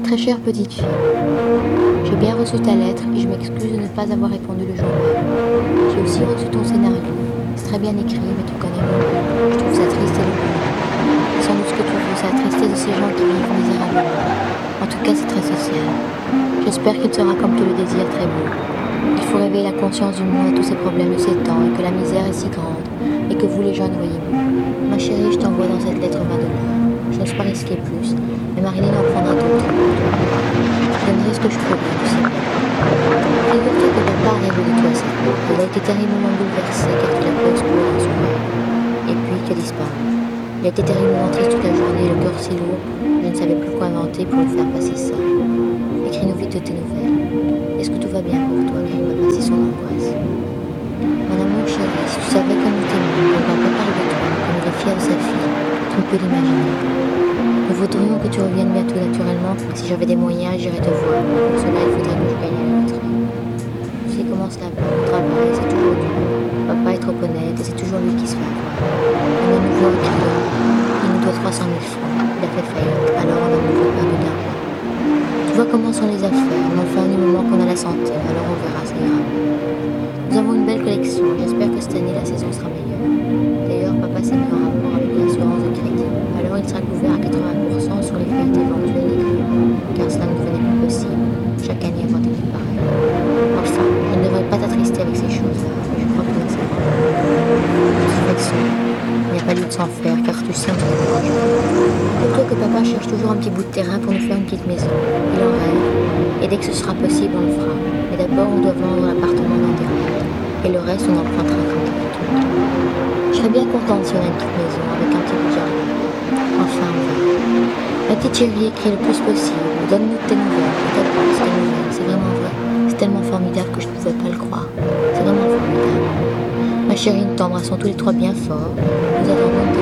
Très chère petite fille, j'ai bien reçu ta lettre et je m'excuse de ne pas avoir répondu le jour même. J'ai aussi reçu ton scénario. C'est très bien écrit, mais tu connais mon goût. Je trouve ça triste et lourd. C'est sans doute ce que tu veux, c'est la tristesse de ces gens qui vivent misérablement. En tout cas, c'est très social. J'espère qu'il sera comme tu le désires très beau. Il faut réveiller la conscience du monde à tous ces problèmes de ces temps et que la misère est si grande et que vous les jeunes voyez mieux. Ma chérie, je t'envoie dans cette lettre 20 $. Je n'ose pas risquer plus, mais Marilyn en prendra d'autres pour toi. Je donnerai ce que je pourrai, tu sais bien. Figure-toi que papa a rêvé de toi cette nuit. Il a été terriblement bouleversé car tu l'as pu explorer dans son rêve. Et puis tu as disparu. Il a été terriblement triste toute la journée, le cœur si lourd, je ne savais plus quoi inventer pour le faire passer ça. Écris-nous vite de tes nouvelles. Est-ce que tout va bien pour toi car il m'a passé son angoisse. Mon amour chéri, si tu savais comme nous t'aimons, comme papa parle de toi, comme il est fier de sa fille, tu ne peux l'imaginer. Nous voudrions que tu reviennes bientôt naturellement. Si j'avais des moyens, j'irais te voir. Pour cela, il faudrait que je gagne à la loterie. Tu sais comment cela va. Au travail, c'est toujours dur. Papa est trop honnête et c'est toujours lui qui se fait avoir. On a nouveau un client. Il nous doit 300 000 francs. Il a fait faillite, alors on a nouveau perdu d'argent. Tu vois comment sont les affaires. Mais enfin, du moment qu'on a la santé, alors on verra, ça ira. Nous avons une belle collection. J'espère que cette année, la saison sera meilleure. D'ailleurs, papa s'est mis en rapport avec l'assurance de crédit. Alors il sera couvert à 80% sur les faillites éventuelles des clients, car cela ne devenait plus possible. Chaque année avant des pareil. Enfin, je ne devrais pas t'attrister avec ces choses-là, mais je crois que nous savons. De toute façon, il n'y a pas lieu de s'en faire, car tu sais, on est dangereux. Dis-toi que papa cherche toujours un petit bout de terrain pour nous faire une petite maison. Il en rêve, et dès que ce sera possible, on le fera. Mais d'abord, on doit vendre l'appartement d'intérieur, et le reste, on empruntera quand il est tout. Je serais bien contente si on a une petite maison avec un petit bout de jardin. Enfin, on verra. Ma petite chérie, écris le plus possible. Donne-nous tes nouvelles. Tes nouvelles. C'est vraiment vrai. C'est tellement formidable que je ne pouvais pas le croire. C'est vraiment formidable. Ma chérie, nous t'embrassons tous les trois bien fort. Nous attendons